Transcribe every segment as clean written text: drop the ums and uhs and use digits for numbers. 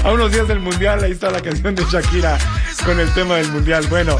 A unos días del Mundial, ahí está la canción de Shakira con el tema del Mundial. Bueno,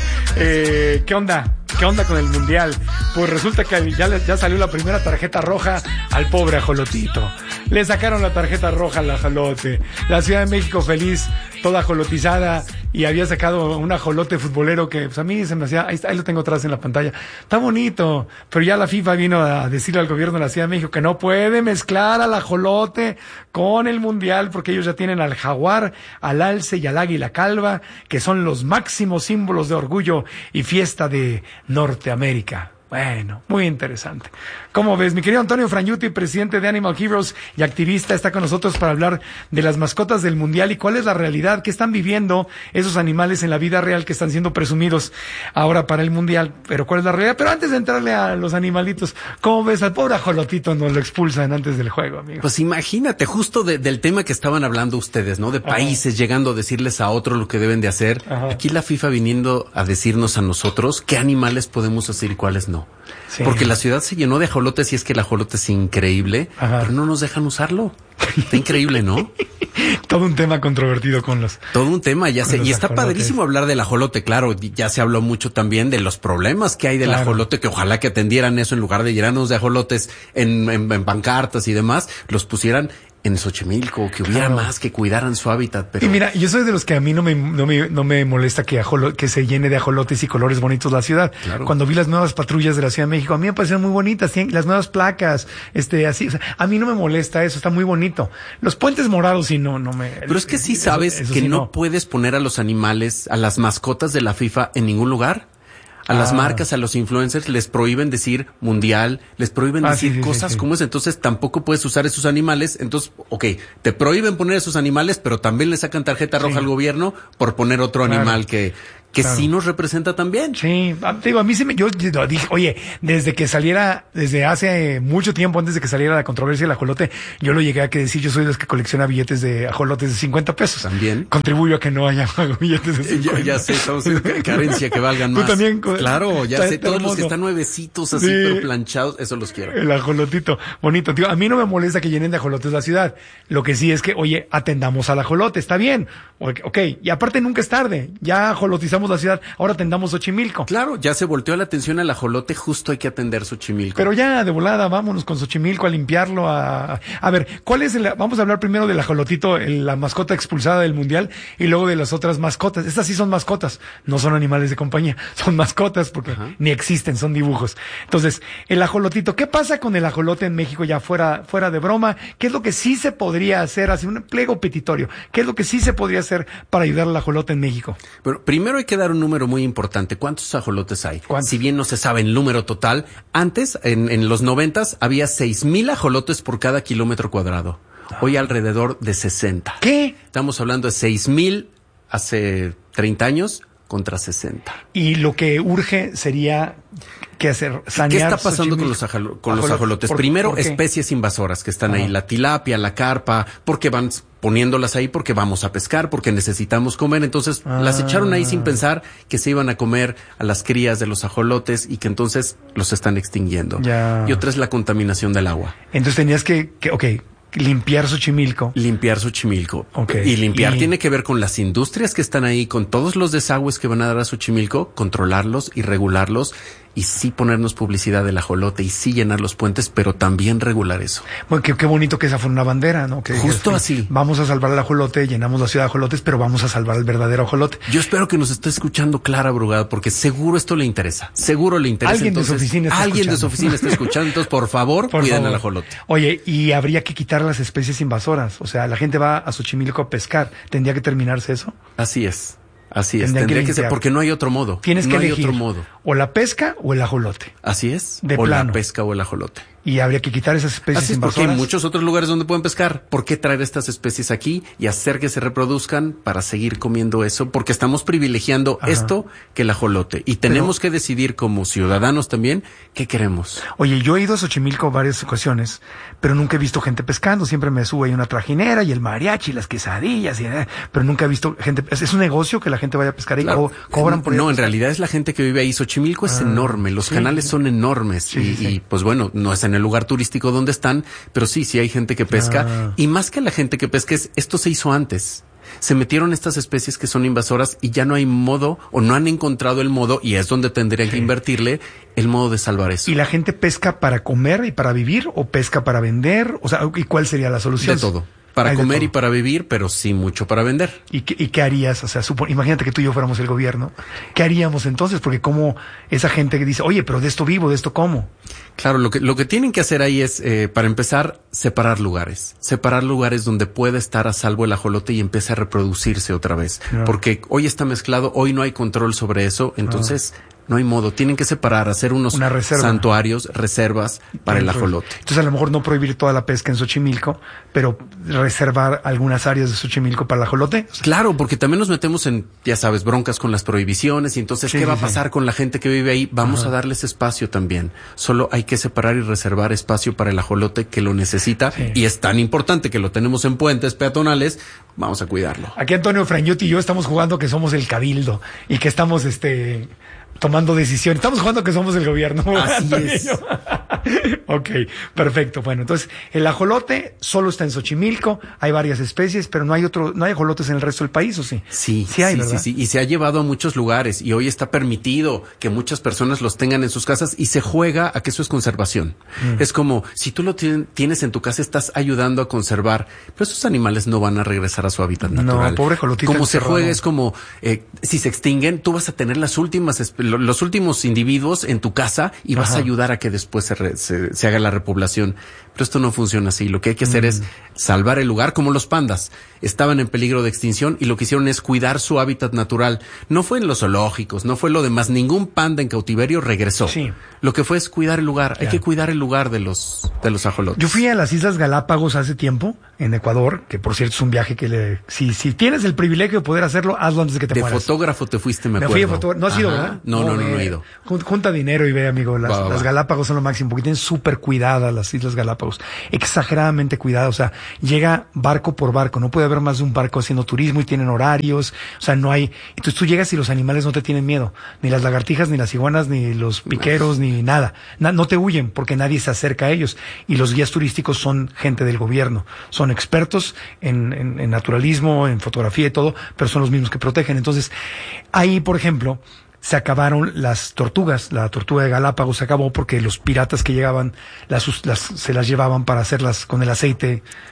¿qué onda? ¿Qué onda con el Mundial? Pues resulta que ya salió la primera tarjeta roja al pobre ajolotito. Le sacaron la tarjeta roja al ajolote. La Ciudad de México feliz, toda ajolotizada, y había sacado un ajolote futbolero que pues a mí se me hacía, ahí lo tengo atrás en la pantalla, está bonito, pero ya la FIFA vino a decirle al gobierno de la Ciudad de México que no puede mezclar al ajolote con el Mundial, porque ellos ya tienen al jaguar, al alce y al águila calva, que son los máximos símbolos de orgullo y fiesta de Norteamérica. Bueno, muy interesante. ¿Cómo ves? Mi querido Antonio Frangiuti, presidente de Animal Heroes y activista, está con nosotros para hablar de las mascotas del Mundial y cuál es la realidad, qué están viviendo esos animales en la vida real que están siendo presumidos ahora para el Mundial, pero cuál es la realidad. Pero antes de entrarle a los animalitos, ¿cómo ves? Al pobre ajolotito nos lo expulsan antes del juego, amigo. Pues imagínate, justo del tema que estaban hablando ustedes, ¿no? De países llegando a decirles a otro lo que deben de hacer. Ajá. Aquí la FIFA viniendo a decirnos a nosotros qué animales podemos hacer y cuáles no. Sí. Porque la ciudad se llenó de ajolotes y es que el ajolote es increíble, pero no nos dejan usarlo. Está increíble, ¿no? Todo un tema controvertido con los... Todo un tema, ya sé. Y está ajolotes. Padrísimo hablar del ajolote, claro. Ya se habló mucho también de los problemas que hay del ajolote, que ojalá que atendieran eso en lugar de llenarnos de ajolotes en pancartas y demás, los pusieran en Xochimilco, que hubiera más, que cuidaran su hábitat. Pero... Y mira, yo soy de los que a mí no me molesta que se llene de ajolotes y colores bonitos la ciudad. Claro. Cuando vi las nuevas patrullas de la Ciudad de México, a mí me parecieron muy bonitas, las nuevas placas, así, o sea, a mí no me molesta eso, está muy bonito. Los puentes morados sí no me... Pero es que sí sabes eso que sí no puedes poner a los animales, a las mascotas de la FIFA en ningún lugar. A las marcas, a los influencers les prohíben decir Mundial, les prohíben decir cosas como esa, entonces tampoco puedes usar esos animales, entonces, te prohíben poner esos animales, pero también le sacan tarjeta roja al gobierno por poner otro animal que sí nos representa también. Sí, te digo, a mí yo dije, oye, desde hace mucho tiempo, antes de que saliera la controversia del ajolote, yo lo llegué a decir, yo soy de los que colecciona billetes de ajolotes de 50 pesos. También. Contribuyo a que no haya billetes de 50. Ya sé, estamos en carencia, que valgan más. Tú también. Claro, ya sé, todos los que están nuevecitos así, pero planchados, eso los quiero. El ajolotito, bonito. Tío, a mí no me molesta que llenen de ajolotes la ciudad. Lo que sí es que, oye, atendamos al ajolote, está bien. Y aparte nunca es tarde. Ya ajolotizamos la ciudad, ahora atendamos Xochimilco. Claro, ya se volteó la atención al ajolote, justo hay que atender Xochimilco. Pero ya de volada, vámonos con Xochimilco a limpiarlo. A ver, vamos a hablar primero del ajolotito, la mascota expulsada del Mundial, y luego de las otras mascotas. Estas sí son mascotas, no son animales de compañía, son mascotas porque ni existen, son dibujos. Entonces, el ajolotito, ¿qué pasa con el ajolote en México ya fuera de broma? ¿Qué es lo que sí se podría hacer? Así un pliego petitorio. ¿Qué es lo que sí se podría hacer para ayudar al ajolote en México? Bueno, primero hay que dar un número muy importante. ¿Cuántos ajolotes hay? Si bien no se sabe el número total, antes, en los 90s, había 6,000 ajolotes por cada kilómetro cuadrado. Hoy alrededor de 60. ¿Qué? Estamos hablando de 6,000 hace 30 años contra 60. Y lo que urge sería... ¿Qué hacer? ¿Qué está pasando con los ajolotes? Primero, especies invasoras que están ahí. La tilapia, la carpa, porque van poniéndolas ahí porque vamos a pescar, porque necesitamos comer. Entonces, las echaron ahí sin pensar que se iban a comer a las crías de los ajolotes y que entonces los están extinguiendo. Ya. Y otra es la contaminación del agua. Entonces tenías que limpiar Xochimilco. Y limpiar tiene que ver con las industrias que están ahí, con todos los desagües que van a dar a Xochimilco, controlarlos y regularlos. Y sí ponernos publicidad del ajolote y sí llenar los puentes, pero también regular eso. Bueno, qué bonito que esa fuera una bandera, ¿no? Que justo así. Vamos a salvar al ajolote, llenamos la ciudad de ajolotes, pero vamos a salvar al verdadero ajolote. Yo espero que nos esté escuchando Clara Brugada, porque seguro esto le interesa. Seguro le interesa. Alguien de su oficina está escuchando. Entonces, por favor, cuiden al ajolote. Oye, y habría que quitar las especies invasoras. O sea, la gente va a Xochimilco a pescar. ¿Tendría que terminarse eso? Así es. Tendría que ser, porque no hay otro modo. Tienes que elegir o la pesca o el ajolote. Así es. La pesca o el ajolote. Y habría que quitar esas especies invasoras. Porque hay muchos otros lugares donde pueden pescar. ¿Por qué traer estas especies aquí y hacer que se reproduzcan para seguir comiendo eso? Porque estamos privilegiando esto que el ajolote. Y tenemos que decidir como ciudadanos también qué queremos. Oye, yo he ido a Xochimilco varias ocasiones, pero nunca he visto gente pescando. Siempre me subo ahí una trajinera y el mariachi, las quesadillas, pero nunca he visto gente. ¿Es un negocio que la gente vaya a pescar ahí? Claro. ¿Cobran por No, en realidad es la gente que vive ahí. Xochimilco es enorme. Los canales son enormes. Y pues bueno, no es en el lugar turístico donde están, pero sí hay gente que pesca. Y más que la gente que pesca, esto se hizo antes. Se metieron estas especies que son invasoras y ya no hay modo, o no han encontrado el modo, y es donde tendrían que invertirle el modo de salvar eso. ¿Y la gente pesca para comer y para vivir, o pesca para vender? O sea, ¿y cuál sería la solución? De todo. Para comer y para vivir, pero sí mucho para vender. ¿Y qué harías? O sea, imagínate que tú y yo fuéramos el gobierno. ¿Qué haríamos entonces? Porque como esa gente que dice, oye, pero de esto vivo, de esto como. Claro, lo que tienen que hacer ahí es, para empezar, separar lugares. Separar lugares donde pueda estar a salvo el ajolote y empiece a reproducirse otra vez. No. Porque hoy está mezclado, hoy no hay control sobre eso, entonces... No hay modo, tienen que separar, hacer unos santuarios, reservas para el ajolote. Entonces a lo mejor no prohibir toda la pesca en Xochimilco, pero reservar algunas áreas de Xochimilco para el ajolote. O sea, claro, porque también nos metemos en, ya sabes, broncas con las prohibiciones y entonces, ¿qué va a pasar con la gente que vive ahí? Vamos a darles espacio también. Solo hay que separar y reservar espacio para el ajolote que lo necesita y es tan importante que lo tenemos en puentes peatonales, vamos a cuidarlo. Aquí Antonio Frangiuti y yo estamos jugando que somos el cabildo y que estamos tomando decisiones. Estamos jugando que somos el gobierno. Así es. Ok, perfecto. Bueno, entonces, el ajolote solo está en Xochimilco, hay varias especies, pero no hay ajolotes en el resto del país, ¿o sí? Sí, hay, ¿verdad? Sí. Y se ha llevado a muchos lugares, y hoy está permitido que muchas personas los tengan en sus casas, y se juega a que eso es conservación. Es como, si tú lo tienes en tu casa, estás ayudando a conservar, pero esos animales no van a regresar a su hábitat natural. No, pobre ajolotito. Como se juega, es como, si se extinguen, tú vas a tener los últimos individuos en tu casa, y vas a ayudar a que después se haga la repoblación. Pero esto no funciona así. Lo que hay que hacer es salvar el lugar, como los pandas. Estaban en peligro de extinción y lo que hicieron es cuidar su hábitat natural. No fue en los zoológicos, no fue lo demás. Ningún panda en cautiverio regresó. Sí. Lo que fue es cuidar el lugar. Hay que cuidar el lugar de los ajolotes. Yo fui a las Islas Galápagos hace tiempo, en Ecuador, que por cierto es un viaje que si tienes el privilegio de poder hacerlo, hazlo antes de que te mueras. De fotógrafo te fuiste, me acuerdo. Fui de fotógrafo. ¿No has ido, verdad? No he ido. Junta dinero y ve, amigo. Las Galápagos son lo máximo, porque tienen súper cuidadas las Islas Galápagos. Exageradamente cuidadas. O sea, llega barco por barco. No puede haber más de un barco haciendo turismo y tienen horarios. O sea, no hay... Entonces tú llegas y los animales no te tienen miedo. Ni las lagartijas, ni las iguanas, ni los piqueros, ni nada. No te huyen porque nadie se acerca a ellos. Y los guías turísticos son gente del gobierno. Son expertos en naturalismo, en fotografía y todo, pero son los mismos que protegen. Entonces, ahí, por ejemplo, se acabaron las tortugas. La tortuga de Galápagos se acabó porque los piratas que llegaban se las llevaban para hacerlas con el aceite